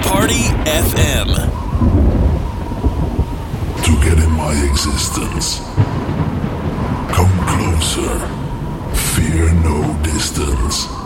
Party FM. To get in my existence, come closer. Fear no distance.